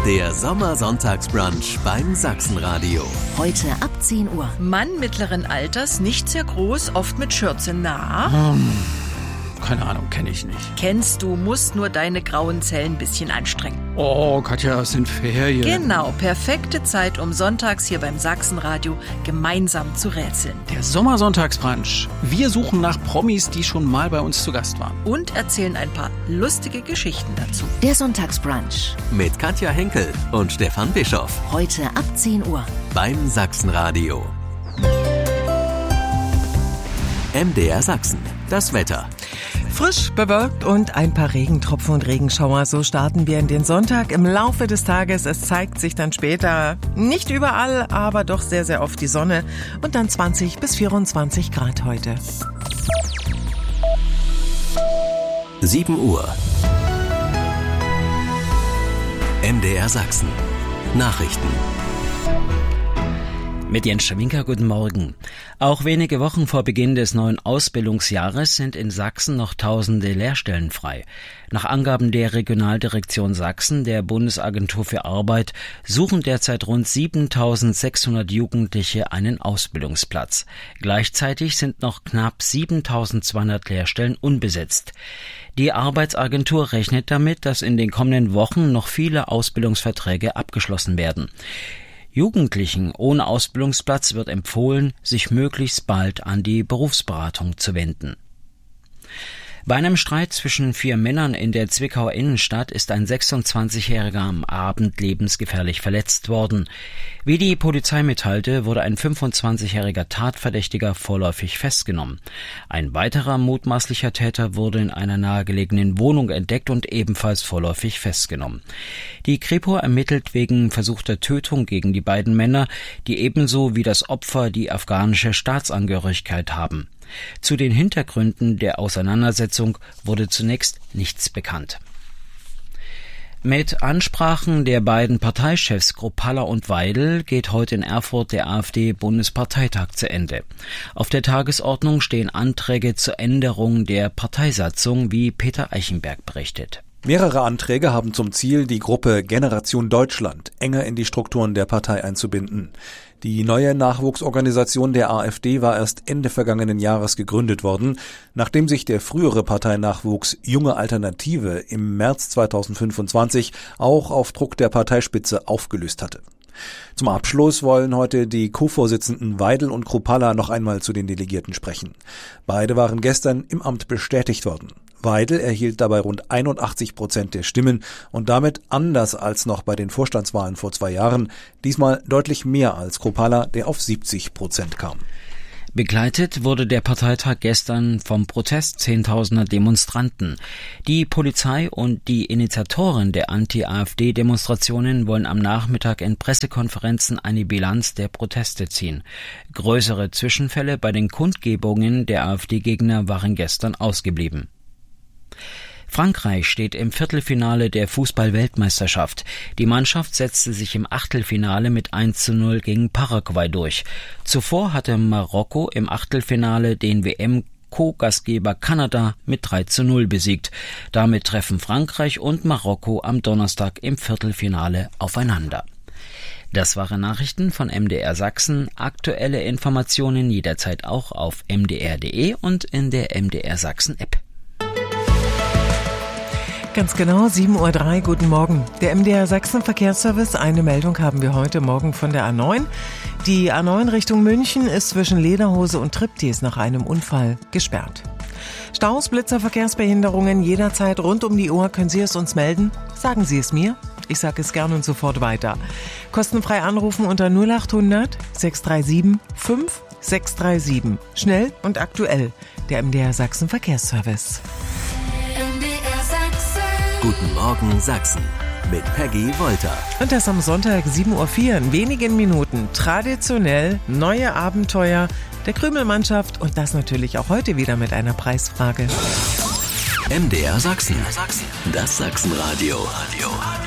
Der Sommersonntagsbrunch beim Sachsenradio. Heute ab 10 Uhr. Mann mittleren Alters, nicht sehr groß, oft mit Schürze. Na? Keine Ahnung, kenne ich nicht. Kennst du, musst nur deine grauen Zellen ein bisschen anstrengen. Oh, Katja, es sind Ferien. Genau, perfekte Zeit, um sonntags hier beim Sachsenradio gemeinsam zu rätseln. Der Sommersonntagsbrunch. Wir suchen nach Promis, die schon mal bei uns zu Gast waren. Und erzählen ein paar lustige Geschichten dazu. Der Sonntagsbrunch. Mit Katja Henkel und Stefan Bischoff. Heute ab 10 Uhr. Beim Sachsenradio. MDR Sachsen. Das Wetter. Frisch, bewölkt und ein paar Regentropfen und Regenschauer. So starten wir in den Sonntag im Laufe des Tages. Es zeigt sich dann später nicht überall, aber doch sehr, sehr oft die Sonne. Und dann 20 bis 24 Grad heute. 7 Uhr. MDR Sachsen. Nachrichten. Mit Jens Schawinka, guten Morgen. Auch wenige Wochen vor Beginn des neuen Ausbildungsjahres sind in Sachsen noch tausende Lehrstellen frei. Nach Angaben der Regionaldirektion Sachsen, der Bundesagentur für Arbeit, suchen derzeit rund 7.600 Jugendliche einen Ausbildungsplatz. Gleichzeitig sind noch knapp 7.200 Lehrstellen unbesetzt. Die Arbeitsagentur rechnet damit, dass in den kommenden Wochen noch viele Ausbildungsverträge abgeschlossen werden. Jugendlichen ohne Ausbildungsplatz wird empfohlen, sich möglichst bald an die Berufsberatung zu wenden. Bei einem Streit zwischen 4 Männern in der Zwickauer Innenstadt ist ein 26-Jähriger am Abend lebensgefährlich verletzt worden. Wie die Polizei mitteilte, wurde ein 25-jähriger Tatverdächtiger vorläufig festgenommen. Ein weiterer mutmaßlicher Täter wurde in einer nahegelegenen Wohnung entdeckt und ebenfalls vorläufig festgenommen. Die Kripo ermittelt wegen versuchter Tötung gegen die beiden Männer, die ebenso wie das Opfer die afghanische Staatsangehörigkeit haben. Zu den Hintergründen der Auseinandersetzung wurde zunächst nichts bekannt. Mit Ansprachen der beiden Parteichefs Kruppalla und Weidel geht heute in Erfurt der AfD-Bundesparteitag zu Ende. Auf der Tagesordnung stehen Anträge zur Änderung der Parteisatzung, wie Peter Eichenberg berichtet. Mehrere Anträge haben zum Ziel, die Gruppe Generation Deutschland enger in die Strukturen der Partei einzubinden. Die neue Nachwuchsorganisation der AfD war erst Ende vergangenen Jahres gegründet worden, nachdem sich der frühere Parteinachwuchs Junge Alternative im März 2025 auch auf Druck der Parteispitze aufgelöst hatte. Zum Abschluss wollen heute die Co-Vorsitzenden Weidel und Kruppalla noch einmal zu den Delegierten sprechen. Beide waren gestern im Amt bestätigt worden. Weidel erhielt dabei rund 81% der Stimmen und damit, anders als noch bei den Vorstandswahlen vor 2 Jahren, diesmal deutlich mehr als Kruppalla, der auf 70% kam. Begleitet wurde der Parteitag gestern vom Protest Zehntausender Demonstranten. Die Polizei und die Initiatoren der Anti-AfD-Demonstrationen wollen am Nachmittag in Pressekonferenzen eine Bilanz der Proteste ziehen. Größere Zwischenfälle bei den Kundgebungen der AfD-Gegner waren gestern ausgeblieben. Frankreich steht im Viertelfinale der Fußball-Weltmeisterschaft. Die Mannschaft setzte sich im Achtelfinale mit 1:0 gegen Paraguay durch. Zuvor hatte Marokko im Achtelfinale den WM-Co-Gastgeber Kanada mit 3:0 besiegt. Damit treffen Frankreich und Marokko am Donnerstag im Viertelfinale aufeinander. Das waren Nachrichten von MDR Sachsen. Aktuelle Informationen jederzeit auch auf mdr.de und in der MDR Sachsen App. Ganz genau, 7:03 Uhr, guten Morgen. Der MDR Sachsen Verkehrsservice, eine Meldung haben wir heute Morgen von der A9. Die A9 Richtung München ist zwischen Lederhose und Triptis nach einem Unfall gesperrt. Staus, Blitzer, Verkehrsbehinderungen jederzeit rund um die Uhr. Können Sie es uns melden? Sagen Sie es mir. Ich sage es gern und sofort weiter. Kostenfrei anrufen unter 0800 637 5637. Schnell und aktuell. Der MDR Sachsen Verkehrsservice. Guten Morgen Sachsen mit Peggy Wolter. Und das am Sonntag 7:04 Uhr in wenigen Minuten. Traditionell neue Abenteuer der Krümelmannschaft und das natürlich auch heute wieder mit einer Preisfrage. MDR Sachsen. Das Sachsenradio.